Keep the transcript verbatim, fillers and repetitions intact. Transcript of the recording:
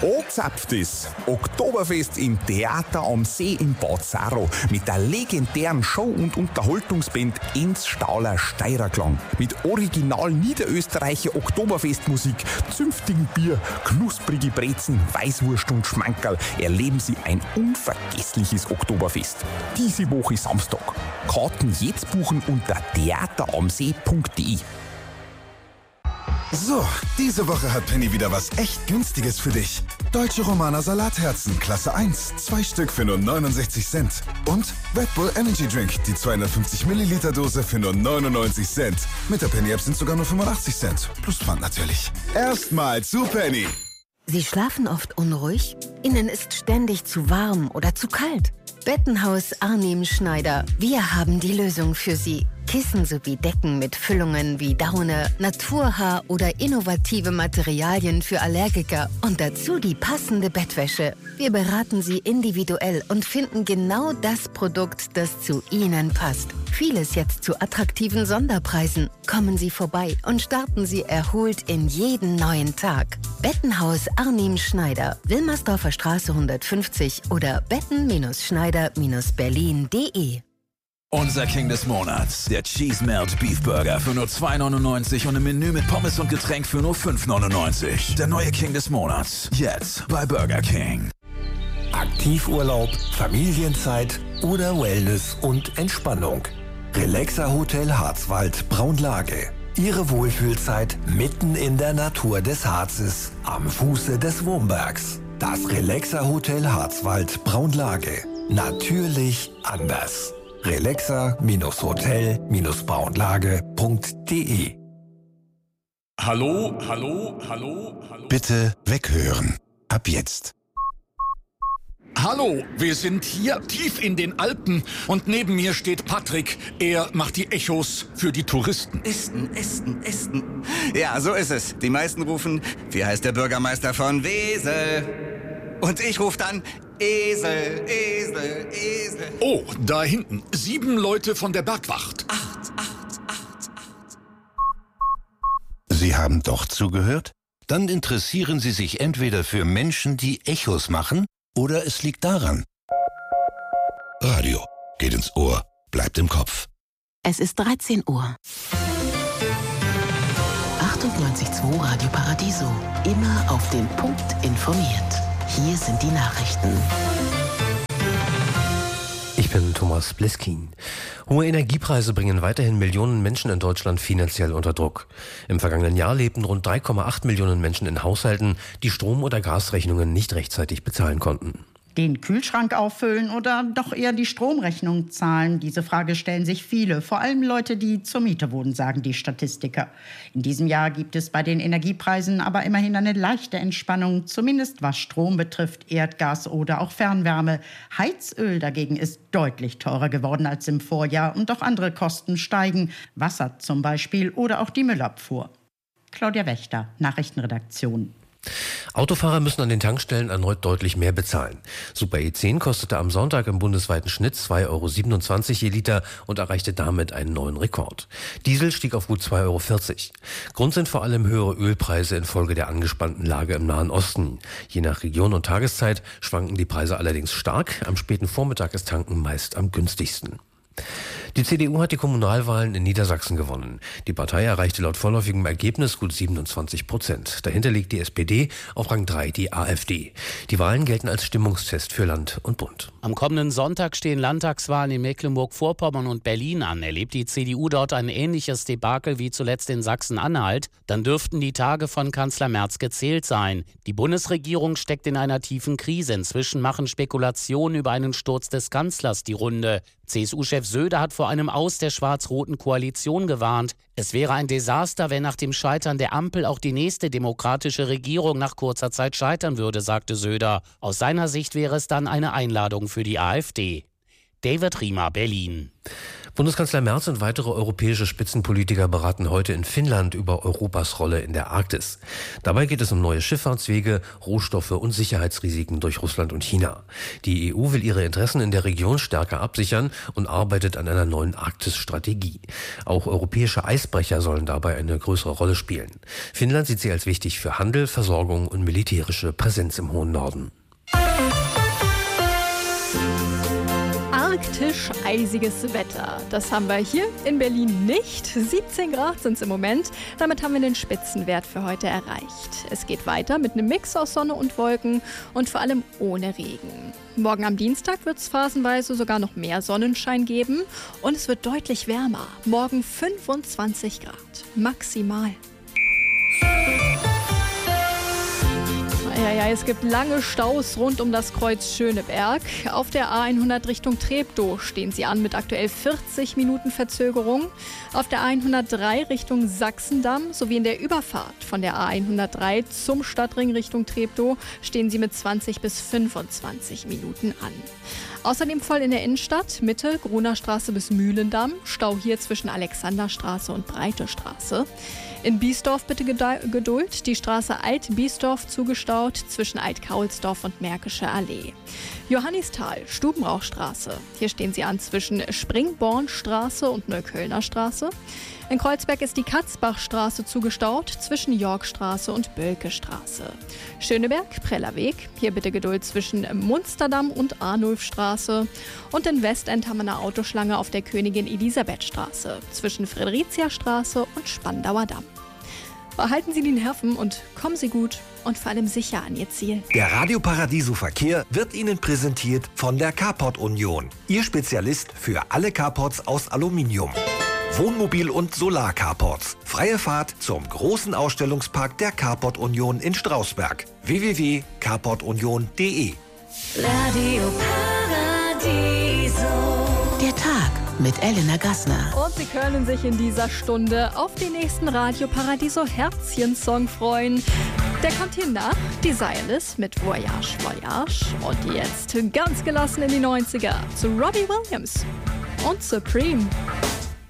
Angezapft ist Oktoberfest im Theater am See in Bad Saro mit der legendären Show- und Unterhaltungsband Enz Stauler Steirerklang. Mit original niederösterreichischer Oktoberfestmusik, zünftigen Bier, knusprige Brezen, Weißwurst und Schmankerl erleben Sie ein unvergessliches Oktoberfest. Diese Woche Samstag. Karten jetzt buchen unter theateramsee punkt de. So, diese Woche hat Penny wieder was echt Günstiges für dich. Deutsche Romaner Salatherzen, Klasse eins, zwei Stück für nur neunundsechzig Cent. Und Red Bull Energy Drink, die zweihundertfünfzig Milliliter Dose für nur neunundneunzig Cent. Mit der Penny App sind sogar nur fünfundachtzig Cent. Plus Pfand natürlich. Erstmal zu Penny. Sie schlafen oft unruhig? Ihnen ist ständig zu warm oder zu kalt? Bettenhaus Arnim Schneider. Wir haben die Lösung für Sie. Kissen sowie Decken mit Füllungen wie Daune, Naturhaar oder innovative Materialien für Allergiker und dazu die passende Bettwäsche. Wir beraten Sie individuell und finden genau das Produkt, das zu Ihnen passt. Vieles jetzt zu attraktiven Sonderpreisen. Kommen Sie vorbei und starten Sie erholt in jeden neuen Tag. Bettenhaus Arnim Schneider, Wilmersdorfer Straße hundertfünfzig oder betten-schneider berlin punkt de. Unser King des Monats, der Cheese Melt Beef Burger für nur zwei neunundneunzig und ein Menü mit Pommes und Getränk für nur fünf neunundneunzig. Der neue King des Monats, jetzt bei Burger King. Aktivurlaub, Familienzeit oder Wellness und Entspannung. Relaxa Hotel Harzwald Braunlage. Ihre Wohlfühlzeit mitten in der Natur des Harzes, am Fuße des Wurmbergs. Das Relaxa Hotel Harzwald Braunlage. Natürlich anders. relaxa-hotel-braunlage punkt de. Hallo, hallo, hallo, hallo. Bitte weghören. Ab jetzt. Hallo, wir sind hier tief in den Alpen und neben mir steht Patrick. Er macht die Echos für die Touristen. Esten, Esten, Esten. Ja, so ist es. Die meisten rufen, wie heißt der Bürgermeister von Wesel? Und ich rufe dann, Esel, Esel, Esel. Oh, da hinten. Sieben Leute von der Bergwacht. Acht, acht, acht, acht. Sie haben doch zugehört? Dann interessieren Sie sich entweder für Menschen, die Echos machen, oder es liegt daran. Radio geht ins Ohr, bleibt im Kopf. Es ist dreizehn Uhr. achtundneunzig Komma zwei Radio Paradiso. Immer auf den Punkt informiert. Hier sind die Nachrichten. Ich bin Thomas Bliskin. Hohe Energiepreise bringen weiterhin Millionen Menschen in Deutschland finanziell unter Druck. Im vergangenen Jahr lebten rund drei Komma acht Millionen Menschen in Haushalten, die Strom- oder Gasrechnungen nicht rechtzeitig bezahlen konnten. Den Kühlschrank auffüllen oder doch eher die Stromrechnung zahlen? Diese Frage stellen sich viele, vor allem Leute, die zur Miete wohnen, sagen die Statistiker. In diesem Jahr gibt es bei den Energiepreisen aber immerhin eine leichte Entspannung, zumindest was Strom betrifft, Erdgas oder auch Fernwärme. Heizöl dagegen ist deutlich teurer geworden als im Vorjahr und auch andere Kosten steigen, Wasser zum Beispiel oder auch die Müllabfuhr. Claudia Wächter, Nachrichtenredaktion. Autofahrer müssen an den Tankstellen erneut deutlich mehr bezahlen. Super E zehn kostete am Sonntag im bundesweiten Schnitt zwei Euro siebenundzwanzig je Liter und erreichte damit einen neuen Rekord. Diesel stieg auf gut zwei Euro vierzig. Grund sind vor allem höhere Ölpreise infolge der angespannten Lage im Nahen Osten. Je nach Region und Tageszeit schwanken die Preise allerdings stark. Am späten Vormittag ist Tanken meist am günstigsten. Die C D U hat die Kommunalwahlen in Niedersachsen gewonnen. Die Partei erreichte laut vorläufigem Ergebnis gut siebenundzwanzig Prozent. Dahinter liegt die S P D, auf Rang drei die AfD. Die Wahlen gelten als Stimmungstest für Land und Bund. Am kommenden Sonntag stehen Landtagswahlen in Mecklenburg-Vorpommern und Berlin an. Erlebt die C D U dort ein ähnliches Debakel wie zuletzt in Sachsen-Anhalt, dann dürften die Tage von Kanzler Merz gezählt sein. Die Bundesregierung steckt in einer tiefen Krise. Inzwischen machen Spekulationen über einen Sturz des Kanzlers die Runde. C S U-Chef Söder hat vor einem Aus der schwarz-roten Koalition gewarnt. Es wäre ein Desaster, wenn nach dem Scheitern der Ampel auch die nächste demokratische Regierung nach kurzer Zeit scheitern würde, sagte Söder. Aus seiner Sicht wäre es dann eine Einladung für die AfD. David Riemer, Berlin. Bundeskanzler Merz und weitere europäische Spitzenpolitiker beraten heute in Finnland über Europas Rolle in der Arktis. Dabei geht es um neue Schifffahrtswege, Rohstoffe und Sicherheitsrisiken durch Russland und China. Die E U will ihre Interessen in der Region stärker absichern und arbeitet an einer neuen Arktis-Strategie. Auch europäische Eisbrecher sollen dabei eine größere Rolle spielen. Finnland sieht sie als wichtig für Handel, Versorgung und militärische Präsenz im hohen Norden. Arktisch eisiges Wetter. Das haben wir hier in Berlin nicht. siebzehn Grad sind es im Moment. Damit haben wir den Spitzenwert für heute erreicht. Es geht weiter mit einem Mix aus Sonne und Wolken und vor allem ohne Regen. Morgen am Dienstag wird es phasenweise sogar noch mehr Sonnenschein geben und es wird deutlich wärmer. Morgen fünfundzwanzig Grad. Maximal. Ja, ja, es gibt lange Staus rund um das Kreuz Schöneberg. Auf der A hundert Richtung Treptow stehen sie an mit aktuell vierzig Minuten Verzögerung. Auf der A hundertdrei Richtung Sachsendamm sowie in der Überfahrt von der A hundertdrei zum Stadtring Richtung Treptow stehen sie mit zwanzig bis fünfundzwanzig Minuten an. Außerdem voll in der Innenstadt, Mitte, Gruner Straße bis Mühlendamm, Stau hier zwischen Alexanderstraße und Breite Straße. In Biesdorf bitte Geduld, die Straße Alt-Biesdorf zugestaut zwischen Alt-Kaulsdorf und Märkische Allee. Johannisthal, Stubenrauchstraße, hier stehen sie an zwischen Springbornstraße und Neuköllner Straße. In Kreuzberg ist die Katzbachstraße zugestaut zwischen Yorkstraße und Bölkestraße. Schöneberg, Prellerweg, hier bitte Geduld zwischen Munsterdamm und Arnulfstraße. Und in Westend haben wir eine Autoschlange auf der Königin Elisabethstraße zwischen Friedriziastraße und Spandauer Damm. Behalten Sie die Nerven und kommen Sie gut und vor allem sicher an Ihr Ziel. Der Radio Paradiso Verkehr wird Ihnen präsentiert von der Carport Union. Ihr Spezialist für alle Carports aus Aluminium. Wohnmobil- und Solar-Carports. Freie Fahrt zum großen Ausstellungspark der Carport Union in Strausberg. w w w punkt carport union punkt d e Radio Paradiso. Der Tag mit Elena Gassner. Und Sie können sich in dieser Stunde auf den nächsten Radio Paradiso Herzchen-Song freuen. Der kommt hier nach, Desireless mit Voyage, Voyage. Und jetzt ganz gelassen in die neunziger zu Robbie Williams und Supreme.